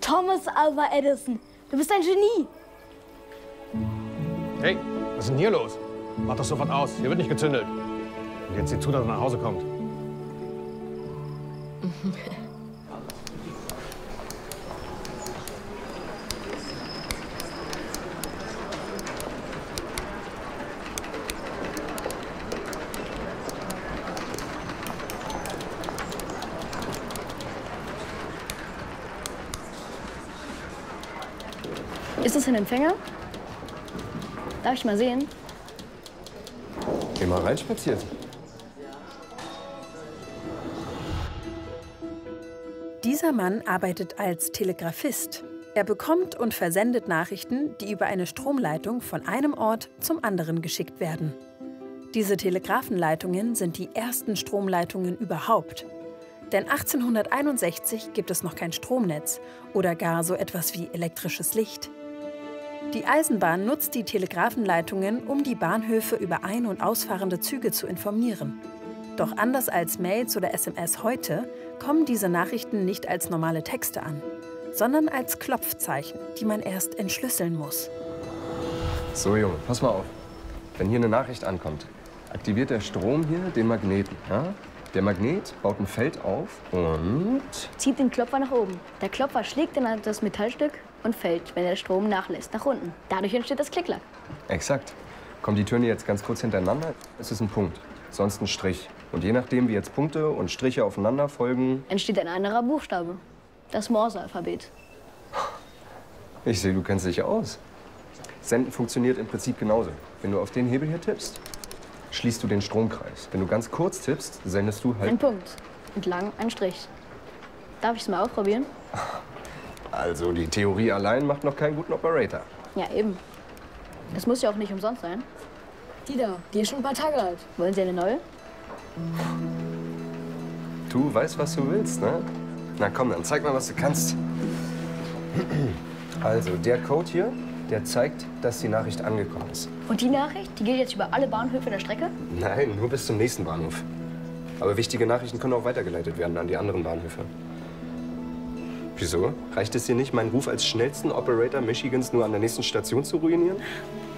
Thomas Alva Edison, du bist ein Genie. Hey, was ist denn hier los? Mach doch sofort aus, hier wird nicht gezündelt. Und jetzt sieh zu, dass er nach Hause kommt. Ist das ein Empfänger? Darf ich mal sehen? Geh mal rein spazieren. Dieser Mann arbeitet als Telegrafist. Er bekommt und versendet Nachrichten, die über eine Stromleitung von einem Ort zum anderen geschickt werden. Diese Telegrafenleitungen sind die ersten Stromleitungen überhaupt. Denn 1861 gibt es noch kein Stromnetz oder gar so etwas wie elektrisches Licht. Die Eisenbahn nutzt die Telegrafenleitungen, um die Bahnhöfe über ein- und ausfahrende Züge zu informieren. Doch anders als Mails oder SMS heute, kommen diese Nachrichten nicht als normale Texte an, sondern als Klopfzeichen, die man erst entschlüsseln muss. So, Junge, pass mal auf. Wenn hier eine Nachricht ankommt, aktiviert der Strom hier den Magneten. Ja? Der Magnet baut ein Feld auf und Zieht den Klopfer nach oben. Der Klopfer schlägt dann das Metallstück und fällt, wenn der Strom nachlässt, nach unten. Dadurch entsteht das Klick-Klack. Exakt. Kommen die Töne jetzt ganz kurz hintereinander, ist es ein Punkt, sonst ein Strich. Und je nachdem, wie jetzt Punkte und Striche aufeinander folgen, Entsteht ein anderer Buchstabe. Das Morse-Alphabet. ich sehe, du kennst dich aus. Senden funktioniert im Prinzip genauso. Wenn du auf den Hebel hier tippst, schließt du den Stromkreis. Wenn du ganz kurz tippst, sendest du halt... Ein Punkt. Entlang ein Strich. Darf ich es mal ausprobieren? Also die Theorie allein macht noch keinen guten Operator. Ja, eben. Das muss ja auch nicht umsonst sein. Die da, die ist schon ein paar Tage alt. Wollen Sie eine neue? Du weißt, was du willst, ne? Na komm, dann zeig mal, was du kannst. Also, der Code hier, der zeigt, dass die Nachricht angekommen ist. Und die Nachricht, die geht jetzt über alle Bahnhöfe der Strecke? Nein, nur bis zum nächsten Bahnhof. Aber wichtige Nachrichten können auch weitergeleitet werden an die anderen Bahnhöfe. Wieso? Reicht es dir nicht, meinen Ruf als schnellsten Operator Michigans nur an der nächsten Station zu ruinieren?